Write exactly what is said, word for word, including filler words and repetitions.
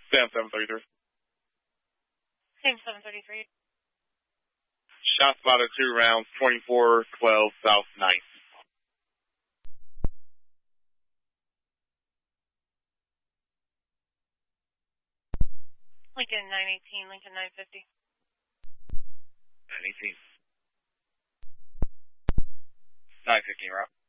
Sam seven thirty-three. Sam seven thirty-three. Shot spotted two rounds, twenty-four twelve South Ninth. Lincoln nine eighteen, Lincoln nine fifty. nine eighteen. nine fifteen, route.